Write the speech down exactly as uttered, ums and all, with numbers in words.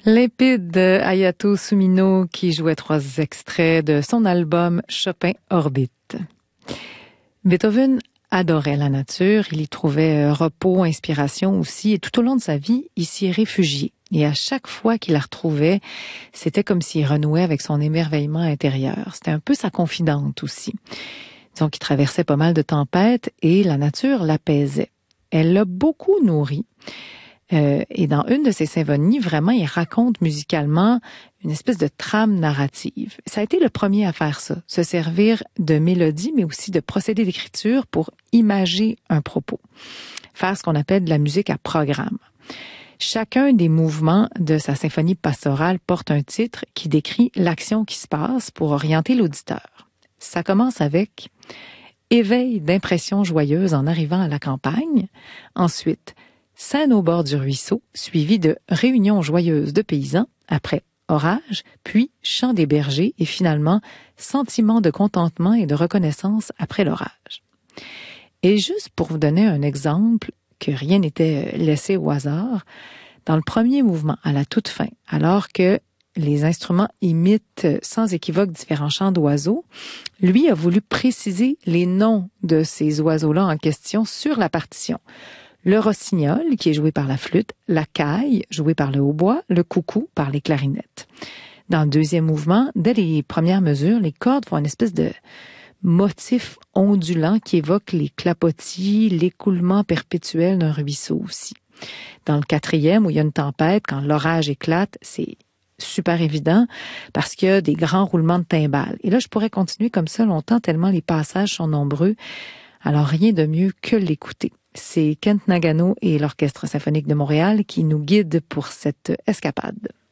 Limpide de Hayato Sumino qui jouait trois extraits de son album Chopin Orbite. Beethoven adorait la nature, il y trouvait repos, inspiration aussi, et tout au long de sa vie, il s'y réfugiait. Et à chaque fois qu'il la retrouvait, c'était comme s'il renouait avec son émerveillement intérieur. C'était un peu sa confidente aussi. Disons qu'il traversait pas mal de tempêtes et la nature l'apaisait. Elle l'a beaucoup nourri. Euh, et dans une de ses symphonies, vraiment, il raconte musicalement une espèce de trame narrative. Ça a été le premier à faire ça, se servir de mélodies, mais aussi de procédés d'écriture pour imager un propos, faire ce qu'on appelle de la musique à programme. Chacun des mouvements de sa symphonie pastorale porte un titre qui décrit l'action qui se passe pour orienter l'auditeur. Ça commence avec « Éveil d'impressions joyeuses en arrivant à la campagne », ensuite « Scène au bord du ruisseau », suivi de « Réunion joyeuse de paysans », après « Orage », puis « Chant des bergers » et finalement « Sentiment de contentement et de reconnaissance après l'orage ». Et juste pour vous donner un exemple, que rien n'était laissé au hasard, dans le premier mouvement, à la toute fin, alors que les instruments imitent sans équivoque différents chants d'oiseaux, lui a voulu préciser les noms de ces oiseaux-là en question sur la partition. Le rossignol, qui est joué par la flûte, la caille, jouée par le hautbois, le coucou par les clarinettes. Dans le deuxième mouvement, dès les premières mesures, les cordes font une espèce de motif ondulant qui évoque les clapotis, l'écoulement perpétuel d'un ruisseau aussi. Dans le quatrième, où il y a une tempête, quand l'orage éclate, c'est super évident parce qu'il y a des grands roulements de timbales. Et là, je pourrais continuer comme ça longtemps tellement les passages sont nombreux. Alors, rien de mieux que l'écouter. C'est Kent Nagano et l'Orchestre symphonique de Montréal qui nous guident pour cette escapade.